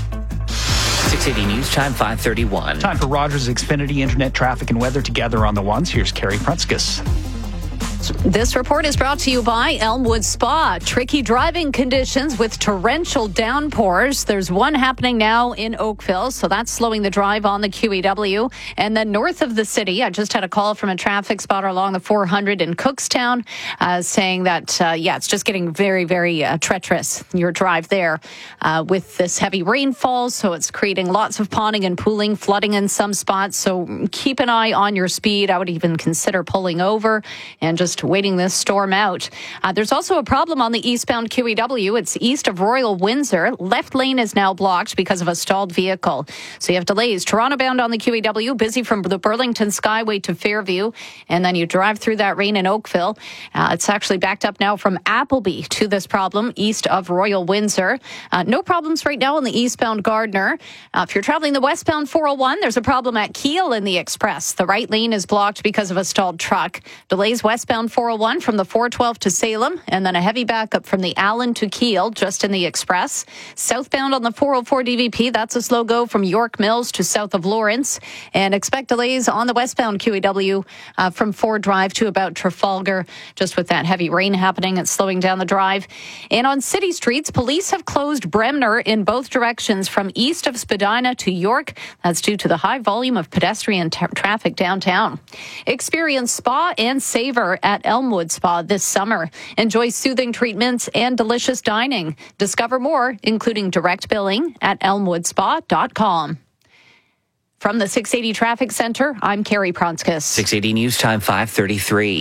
680 News Time, 5:31. Time for Rogers Xfinity Internet traffic and weather together on the ones. Here's Carrie Prunskis. This report is brought to you by Elmwood Spa. Tricky driving conditions with torrential downpours. There's one happening now in Oakville, so that's slowing the drive on the QEW. And then north of the city, I just had a call from a traffic spotter along the 400 in Cookstown saying that, it's just getting very, very treacherous, your drive there with this heavy rainfall. So it's creating lots of ponding and pooling, flooding in some spots. So keep an eye on your speed. I would even consider pulling over and just waiting this storm out. There's also a problem on the eastbound QEW. It's east of Royal Windsor. Left lane is now blocked because of a stalled vehicle. So you have delays. Toronto bound on the QEW, busy from the Burlington Skyway to Fairview. And then you drive through that rain in Oakville. It's actually backed up now from Appleby to this problem east of Royal Windsor. No problems right now on the eastbound Gardner. If you're traveling the westbound 401, there's a problem at Keele in the Express. The right lane is blocked because of a stalled truck. Delays westbound 401 from the 412 to Salem, and then a heavy backup from the Allen to Keele, just in the Express. Southbound on the 404 DVP, that's a slow go from York Mills to south of Lawrence. And expect delays on the westbound QEW from Ford Drive to about Trafalgar, just with that heavy rain happening. It's slowing down the drive. And on city streets, police have closed Bremner in both directions from east of Spadina to York. That's due to the high volume of pedestrian traffic downtown. Experience spa and savor at Elmwood Spa this summer. Enjoy soothing treatments and delicious dining. Discover more, including direct billing at elmwoodspa.com. From the 680 Traffic Center, I'm Carrie Prunskis. 680 News Time, 5:33.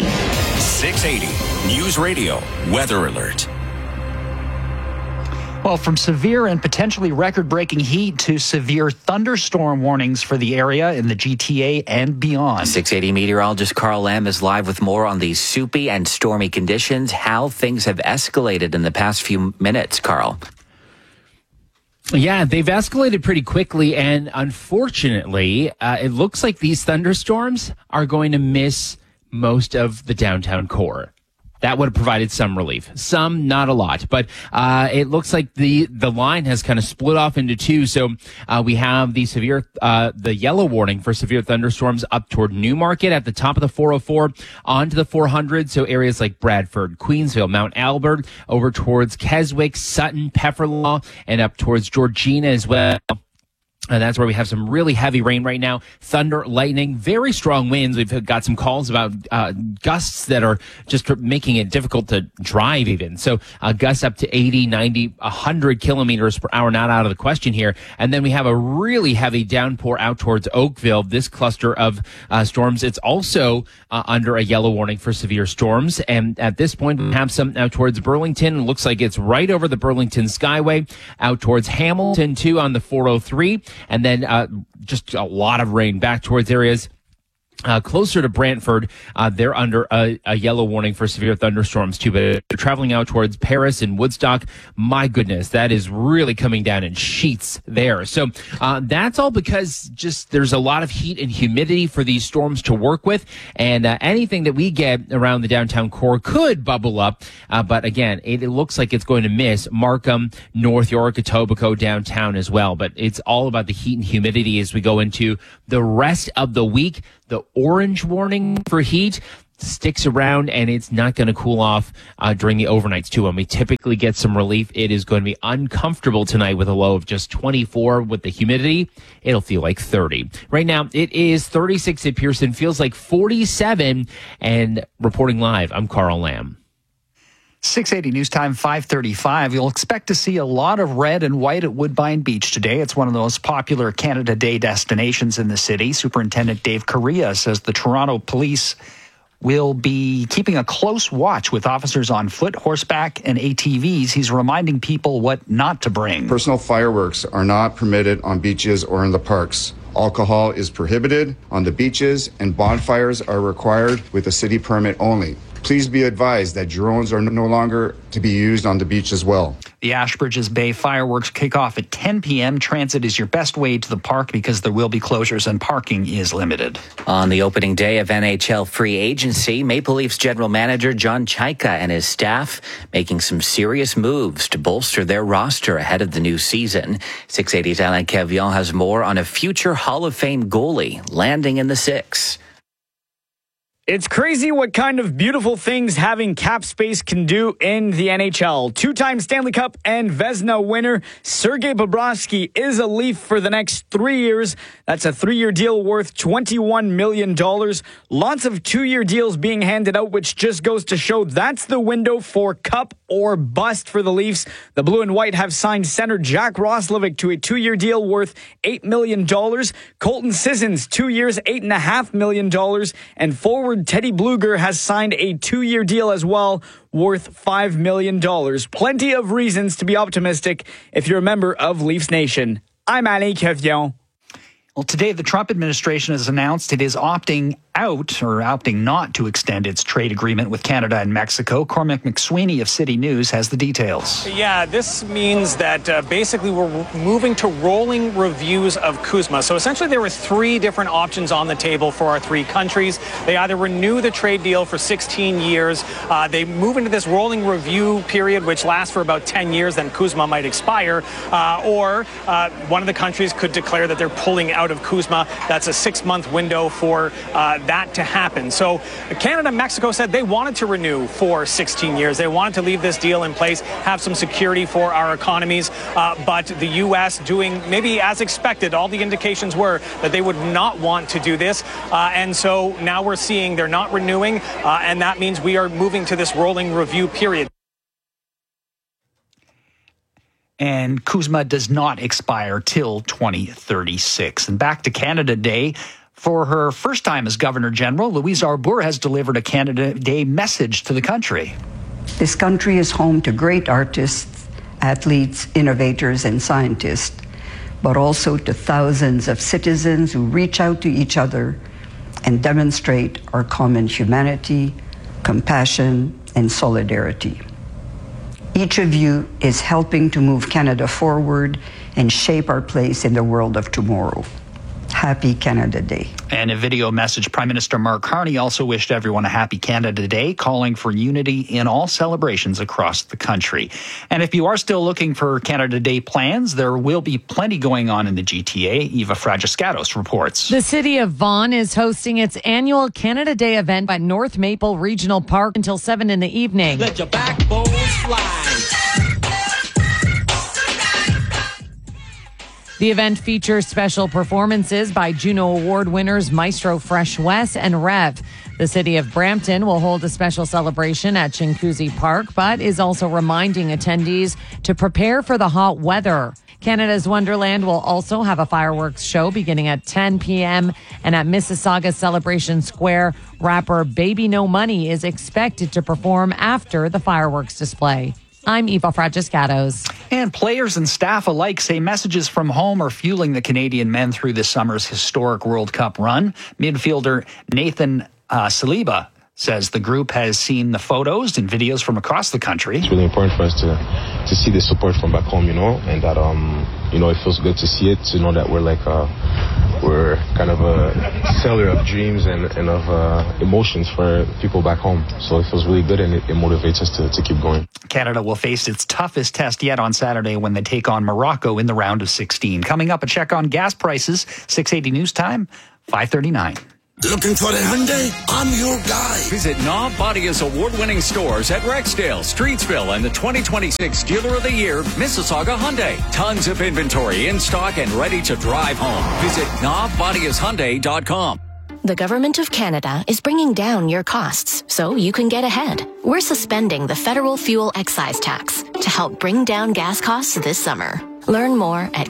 680 News Radio Weather Alert. Well, from severe and potentially record-breaking heat to severe thunderstorm warnings for the area in the GTA and beyond. 680 meteorologist Carl Lamb is live with more on these soupy and stormy conditions, how things have escalated in the past few minutes, Carl. Yeah, they've escalated pretty quickly, and unfortunately, it looks like these thunderstorms are going to miss most of the downtown core. That would have provided some relief. Some, not a lot. But it looks like the line has kind of split off into two. So we have the yellow warning for severe thunderstorms up toward Newmarket at the top of the 404 onto the 400. So areas like Bradford, Queensville, Mount Albert, over towards Keswick, Sutton, Pefferlaw, and up towards Georgina as well. And that's where we have some really heavy rain right now. Thunder, lightning, very strong winds. We've got some calls about gusts that are just making it difficult to drive even. So gusts up to 80, 90, 100 kilometers per hour, not out of the question here. And then we have a really heavy downpour out towards Oakville. This cluster of storms, it's also under a yellow warning for severe storms. And at this point, we have some out towards Burlington. It looks like it's right over the Burlington Skyway, out towards Hamilton too on the 403. And then just a lot of rain back towards areas closer to Brantford. They're under a yellow warning for severe thunderstorms too, but traveling out towards Paris and Woodstock, my goodness, that is really coming down in sheets there. So that's all because just there's a lot of heat and humidity for these storms to work with, and anything that we get around the downtown core could bubble up. But again, it looks like it's going to miss Markham, North York, Etobicoke, downtown as well. But it's all about the heat and humidity as we go into the rest of the week. The orange warning for heat sticks around, and it's not going to cool off during the overnights too. When we typically get some relief, it is going to be uncomfortable tonight with a low of just 24. With the humidity, it'll feel like 30. Right now, it is 36 at Pearson, feels like 47. And reporting live, I'm Carl Lamb. 680 News Time, 5:35. You'll expect to see a lot of red and white at Woodbine Beach today. It's one of the most popular Canada Day destinations in the city. Superintendent Dave Correa says the Toronto Police will be keeping a close watch with officers on foot, horseback, and ATVs. He's reminding people what not to bring. Personal fireworks are not permitted on beaches or in the parks. Alcohol is prohibited on the beaches, and bonfires are required with a city permit only. Please be advised that drones are no longer to be used on the beach as well. The Ashbridges Bay fireworks kick off at 10 p.m. Transit is your best way to the park because there will be closures and parking is limited. On the opening day of NHL free agency, Maple Leafs general manager John Chaika and his staff making some serious moves to bolster their roster ahead of the new season. 680's Alain Cavion has more on a future Hall of Fame goalie landing in the six. It's crazy what kind of beautiful things having cap space can do in the NHL. Two-time Stanley Cup and Vezina winner Sergei Bobrovsky is a Leaf for the next 3 years. That's a 3-year deal worth $21 million. Lots of 2-year deals being handed out, which just goes to show that's the window for cup or bust for the Leafs. The Blue and White have signed center Jack Roslovic to a 2-year deal worth $8 million. Colton Sissons, 2 years, $8.5 million. And forward Teddy Bluger has signed a 2-year deal as well, worth $5 million. Plenty of reasons to be optimistic if you're a member of Leafs Nation. I'm Alain Cavion. Well, today the Trump administration has announced it is opting out or opting not to extend its trade agreement with Canada and Mexico. Cormac McSweeney of City News has the details. Yeah, this means that basically we're moving to rolling reviews of CUSMA. So essentially there were 3 different options on the table for our 3 countries. They either renew the trade deal for 16 years, they move into this rolling review period, which lasts for about 10 years, then CUSMA might expire, or one of the countries could declare that they're pulling out of CUSMA. That's a 6-month window for that to happen. So Canada and Mexico said they wanted to renew for 16 years. They wanted to leave this deal in place, have some security for our economies. But the U.S. doing maybe as expected, all the indications were that they would not want to do this. And so now we're seeing they're not renewing. And that means we are moving to this rolling review period. And CUSMA does not expire till 2036. And back to Canada Day. For her first time as Governor General, Louise Arbour has delivered a Canada Day message to the country. This country is home to great artists, athletes, innovators, and scientists, but also to thousands of citizens who reach out to each other and demonstrate our common humanity, compassion, and solidarity. Each of you is helping to move Canada forward and shape our place in the world of tomorrow. Happy Canada Day. And a video message, Prime Minister Mark Carney also wished everyone a happy Canada Day, calling for unity in all celebrations across the country. And if you are still looking for Canada Day plans, there will be plenty going on in the GTA. Eva Fragiscatos reports. The city of Vaughan is hosting its annual Canada Day event at North Maple Regional Park until 7 in the evening. Let your backbone fly. The event features special performances by Juno Award winners Maestro Fresh Wes and Rev. The city of Brampton will hold a special celebration at Chinguacousy Park, but is also reminding attendees to prepare for the hot weather. Canada's Wonderland will also have a fireworks show beginning at 10 p.m. And at Mississauga Celebration Square, rapper Baby No Money is expected to perform after the fireworks display. I'm Eva Fragiscatos. And players and staff alike say messages from home are fueling the Canadian men through this summer's historic World Cup run. Midfielder Nathan Saliba says the group has seen the photos and videos from across the country. It's really important for us to see the support from back home, and that, it feels good to see it, to know that we're kind of a seller of dreams and of emotions for people back home. So it feels really good, and it motivates us to keep going. Canada will face its toughest test yet on Saturday when they take on Morocco in the round of 16. Coming up, a check on gas prices, 680 News Time, 5:39. Looking for a Hyundai? I'm your guy. Visit Knob Bodia's award-winning stores at Rexdale, Streetsville, and the 2026 Dealer of the Year, Mississauga Hyundai. Tons of inventory in stock and ready to drive home. Visit knobbodiashyundai.com. The Government of Canada is bringing down your costs so you can get ahead. We're suspending the federal fuel excise tax to help bring down gas costs this summer. Learn more at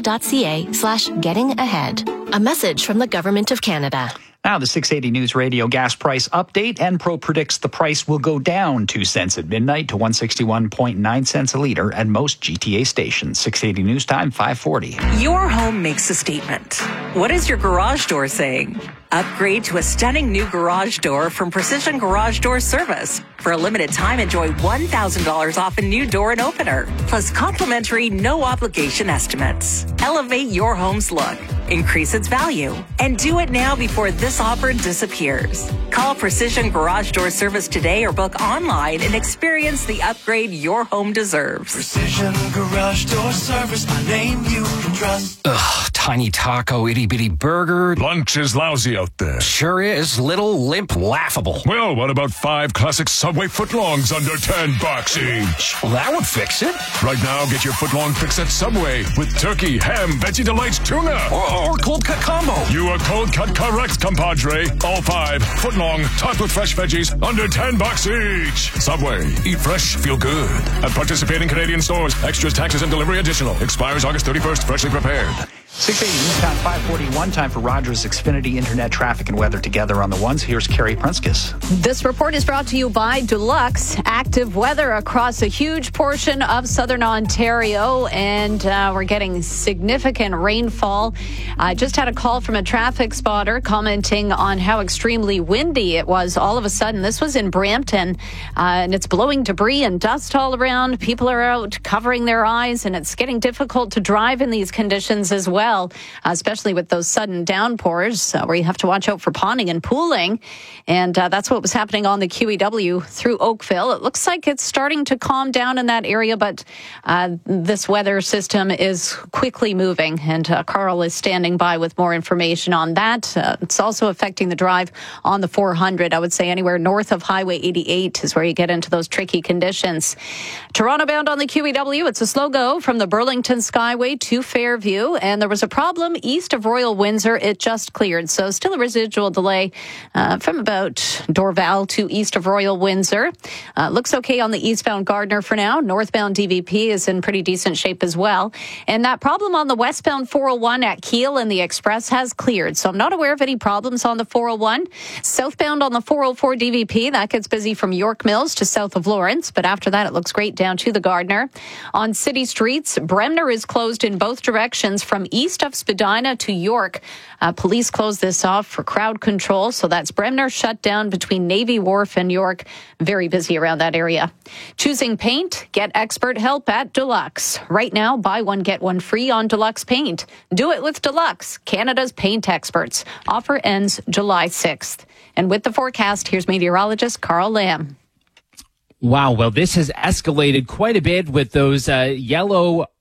canada.ca/getting-ahead. A message from the Government of Canada. Now the 680 News Radio gas price update. Enpro predicts the price will go down 2 cents at midnight to 161.9 cents a liter at most GTA stations. 680 News Time, 5:40. Your home makes a statement. What is your garage door saying? Upgrade to a stunning new garage door from Precision Garage Door Service. For a limited time, enjoy $1,000 off a new door and opener, plus complimentary no-obligation estimates. Elevate your home's look, increase its value, and do it now before this offer disappears. Call Precision Garage Door Service today or book online and experience the upgrade your home deserves. Precision Garage Door Service, a name you can trust. Ugh, tiny taco, itty-bitty burger. Lunch is lousy out there. Sure is. Little, limp, laughable. Well, what about 5 classic Subway footlongs under $10 each? Well, that would fix it. Right now, get your footlong fix at Subway with turkey, ham, Veggie Delights, tuna. Or cold cut combo. You are cold cut correct, compadre. All 5 footlong, topped with fresh veggies, under $10 each. Subway. Eat fresh, feel good. At participating Canadian stores. Extras, taxes, and delivery additional. Expires August 31st. Freshly prepared. 680 News Time, 5:41. Time for Rogers Xfinity Internet traffic and weather together on the ones. Here's Carrie Prunskis. This report is brought to you by Deluxe. Active weather across a huge portion of southern Ontario, and we're getting significant rainfall. I just had a call from a traffic spotter commenting on how extremely windy it was all of a sudden. This was in Brampton, and it's blowing debris and dust all around. People are out covering their eyes, and it's getting difficult to drive in these conditions as well. Especially with those sudden downpours where you have to watch out for ponding and pooling. And that's what was happening on the QEW through Oakville. It looks like it's starting to calm down in that area, but this weather system is quickly moving. And Carl is standing by with more information on that. It's also affecting the drive on the 400. I would say anywhere north of Highway 88 is where you get into those tricky conditions. Toronto bound on the QEW. It's a slow go from the Burlington Skyway to Fairview. And there was a problem east of Royal Windsor. It just cleared. So still a residual delay from about Dorval to east of Royal Windsor. Looks okay on the eastbound Gardner for now. Northbound DVP is in pretty decent shape as well. And that problem on the westbound 401 at Keele and the Express has cleared. So I'm not aware of any problems on the 401. Southbound on the 404 DVP, that gets busy from York Mills to south of Lawrence. But after that, it looks great down to the Gardner. On city streets, Bremner is closed in both directions from east of Spadina to York. Police closed this off for crowd control. So that's Bremner shut down between Navy Wharf and York. Very busy around that area. Choosing paint? Get expert help at Deluxe. Right now, buy one, get one free on Deluxe paint. Do it with Deluxe, Canada's paint experts. Offer ends July 6th. And with the forecast, here's meteorologist Carl Lamb. Wow, well, this has escalated quite a bit with those yellow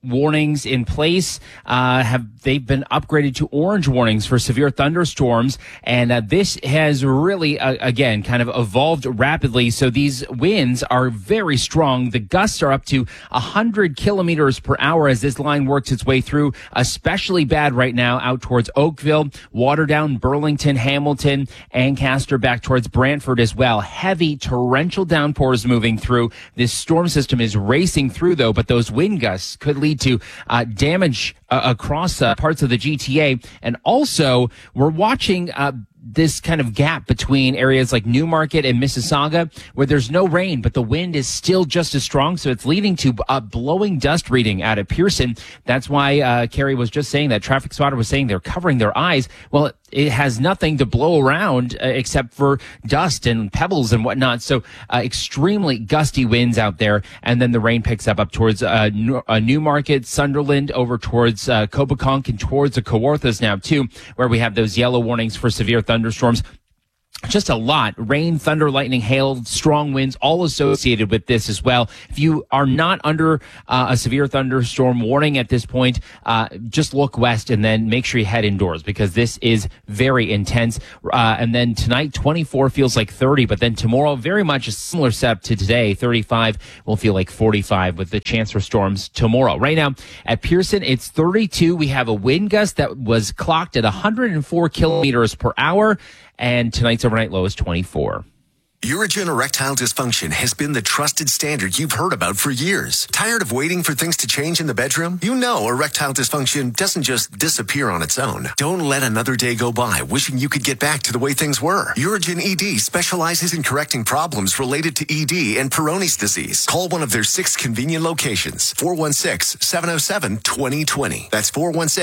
warnings in place. They've been upgraded to orange warnings for severe thunderstorms, and this has really again kind of evolved rapidly. So these winds are very strong. The gusts are up to 100 kilometers per hour as this line works its way through. Especially bad right now out towards Oakville, Waterdown, Burlington, Hamilton, Ancaster, back towards Brantford as well. Heavy torrential downpours moving through. This storm system is racing through though, but those wind gusts could lead to damage across parts of the GTA. And also, we're watching this kind of gap between areas like Newmarket and Mississauga where there's no rain, but the wind is still just as strong. So it's leading to a blowing dust reading out of Pearson. That's why Carrie was just saying that Traffic Spotter was saying they're covering their eyes. Well, it has nothing to blow around except for dust and pebbles and whatnot. So extremely gusty winds out there. And then the rain picks up towards Newmarket, Sunderland, over towards Copaconk and towards the Kawarthas now too, where we have those yellow warnings for severe thunderstorms. Just a lot. Rain, thunder, lightning, hail, strong winds, all associated with this as well. If you are not under a severe thunderstorm warning at this point, just look west and then make sure you head indoors because this is very intense. And then tonight, 24 feels like 30, but then tomorrow, very much a similar setup to today. 35 will feel like 45 with the chance for storms tomorrow. Right now at Pearson, it's 32. We have a wind gust that was clocked at 104 kilometers per hour. And tonight's overnight low is 24. Urigen Erectile Dysfunction has been the trusted standard you've heard about for years. Tired of waiting for things to change in the bedroom? You know erectile dysfunction doesn't just disappear on its own. Don't let another day go by wishing you could get back to the way things were. Urigen ED specializes in correcting problems related to ED and Peyronie's disease. Call one of their 6 convenient locations. 416-707-2020. That's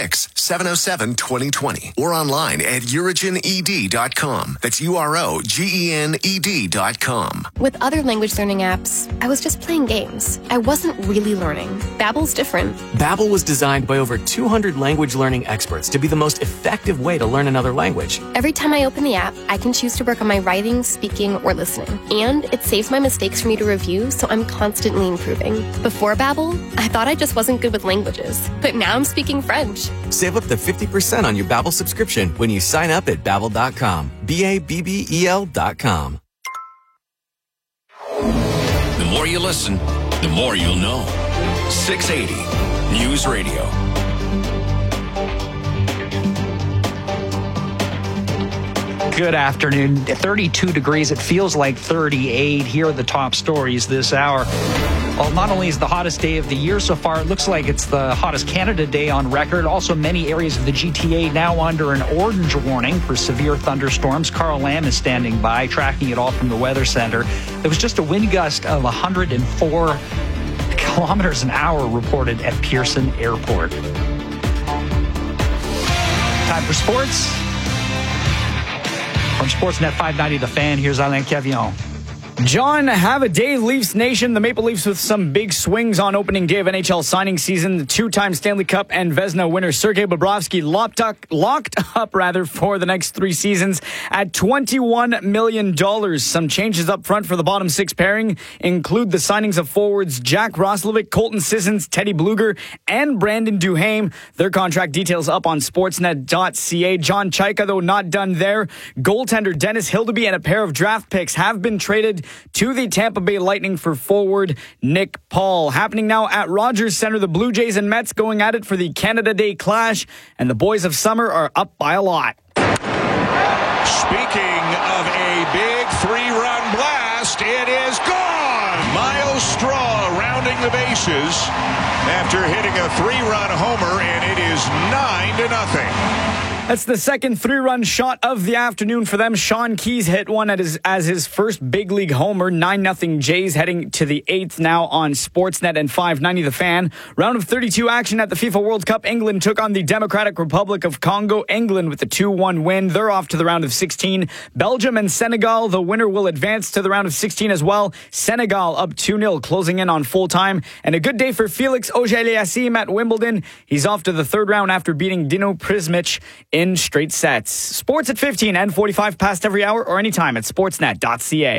416-707-2020. Or online at urigened.com. That's UROGENED.com. With other language learning apps, I was just playing games. I wasn't really learning. Babbel's different. Babbel was designed by over 200 language learning experts to be the most effective way to learn another language. Every time I open the app, I can choose to work on my writing, speaking, or listening. And it saves my mistakes for me to review, so I'm constantly improving. Before Babbel, I thought I just wasn't good with languages. But now I'm speaking French. Save up to 50% on your Babbel subscription when you sign up at Babbel.com. BABBEL.com. The more you listen, the more you'll know. 680 News Radio. Good afternoon. 32 degrees. It feels like 38. Here are the top stories this hour. Well, not only is the hottest day of the year so far, it looks like it's the hottest Canada Day on record. Also, many areas of the GTA now under an orange warning for severe thunderstorms. Carl Lamb is standing by, tracking it all from the Weather Center. There was just a wind gust of 104 kilometers an hour reported at Pearson Airport. Time for sports. From Sportsnet 590 The Fan, here's Alain Cavillon. John, have a day, Leafs Nation. The Maple Leafs with some big swings on opening day of NHL signing season. The 2-time Stanley Cup and Vezina winner Sergei Bobrovsky locked up for the next 3 seasons at $21 million. Some changes up front for the bottom 6 pairing include the signings of forwards Jack Roslovic, Colton Sissons, Teddy Bluger, and Brandon Duhaime. Their contract details up on Sportsnet.ca. John Chaika, though, not done there. Goaltender Dennis Hildeby and a pair of draft picks have been traded to the Tampa Bay Lightning for forward Nick Paul. Happening now at Rogers Center, the Blue Jays and Mets going at it for the Canada Day clash, and the boys of summer are up by a lot. Speaking of a big 3-run blast, it is gone! Miles Straw rounding the bases after hitting a 3-run homer, and it is 9-0. That's the second 3-run shot of the afternoon for them. Sean Keys hit one as his first big league homer. 9-0 Jays heading to the 8th now on Sportsnet and 590 The Fan. Round of 32 action at the FIFA World Cup. England took on the Democratic Republic of Congo. England with a 2-1 win. They're off to the round of 16. Belgium and Senegal, the winner will advance to the round of 16 as well. Senegal up 2-0, closing in on full time. And a good day for Felix Auger-Aliassime at Wimbledon. He's off to the 3rd round after beating Dino Prismic in straight sets. Sports at 15 and 45 past every hour or anytime at sportsnet.ca.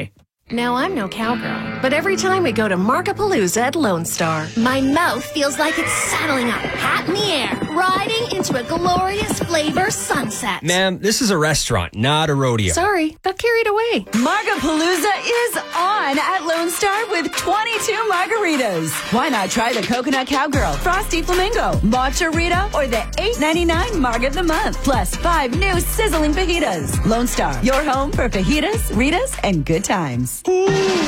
Now, I'm no cowgirl, but every time we go to Markapalooza at Lone Star, my mouth feels like it's saddling up, hat in the air, riding into a glorious flavor sunset. Ma'am, this is a restaurant, not a rodeo. Sorry, got carried away. Markapalooza is on at Lone Star with 22 margaritas. Why not try the Coconut Cowgirl, Frosty Flamingo, Matcha Rita, or the $8.99 Marg of the Month, plus 5 new sizzling fajitas. Lone Star, your home for fajitas, Ritas, and good times.